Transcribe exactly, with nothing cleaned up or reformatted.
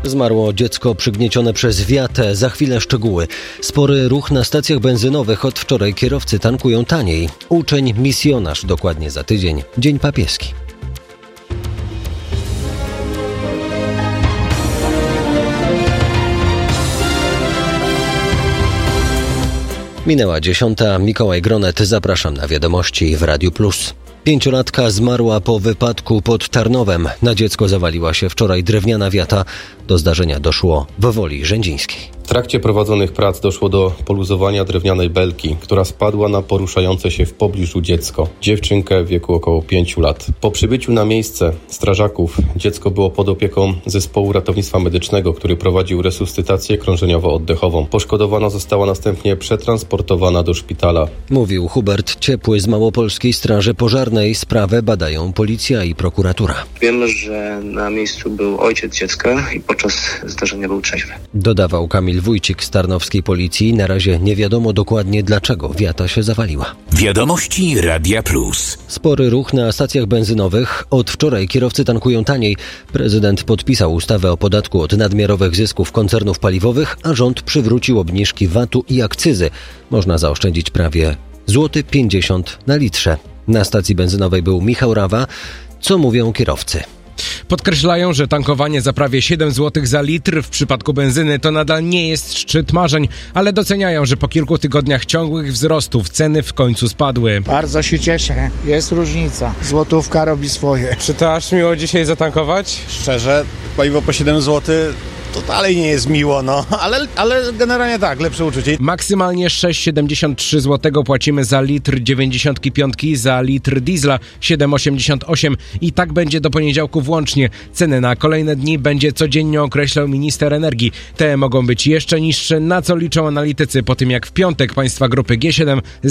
Zmarło dziecko przygniecione przez wiatę. Za chwilę szczegóły. Spory ruch na stacjach benzynowych. Od wczoraj kierowcy tankują taniej. Uczeń misjonarz dokładnie za tydzień. Dzień papieski. Minęła dziesiąta. Mikołaj Gronet. Zapraszam na wiadomości w Radiu Plus. Pięciolatka zmarła po wypadku pod Tarnowem. Na dziecko zawaliła się wczoraj drewniana wiata. Do zdarzenia doszło w Woli Rzędzińskiej. W trakcie prowadzonych prac doszło do poluzowania drewnianej belki, która spadła na poruszające się w pobliżu dziecko. Dziewczynkę w wieku około pięciu lat. Po przybyciu na miejsce strażaków dziecko było pod opieką zespołu ratownictwa medycznego, który prowadził resuscytację krążeniowo-oddechową. Poszkodowana została następnie przetransportowana do szpitala. Mówił Hubert Ciepły z Małopolskiej Straży Pożarnej. Sprawę badają policja i prokuratura. Wiemy, że na miejscu był ojciec dziecka i podczas zdarzenia był trzeźwy. Dodawał Kamil Wójcik z tarnowskiej policji. Na razie nie wiadomo dokładnie, dlaczego wiata się zawaliła. Wiadomości Radia Plus. Spory ruch na stacjach benzynowych. Od wczoraj kierowcy tankują taniej. Prezydent podpisał ustawę o podatku od nadmiarowych zysków koncernów paliwowych, a rząd przywrócił obniżki vatu i akcyzy. Można zaoszczędzić prawie złoty pięćdziesiąt na litrze. Na stacji benzynowej był Michał Rawa. Co mówią kierowcy? Podkreślają, że tankowanie za prawie siedem złotych za litr w przypadku benzyny to nadal nie jest szczyt marzeń, ale doceniają, że po kilku tygodniach ciągłych wzrostów ceny w końcu spadły. Bardzo się cieszę, jest różnica. Złotówka robi swoje. Czy to aż miło dzisiaj zatankować? Szczerze, paliwo po siedem złotych to dalej nie jest miło, no, ale, ale generalnie tak, lepsze uczucie. Maksymalnie sześć przecinek siedemdziesiąt trzy złotego płacimy za litr dziewięćdziesiątki piątki, za litr diesla siedem przecinek osiemdziesiąt osiem i tak będzie do poniedziałku włącznie. Ceny na kolejne dni będzie codziennie określał minister energii. Te mogą być jeszcze niższe, na co liczą analitycy po tym jak w piątek państwa grupy G siedem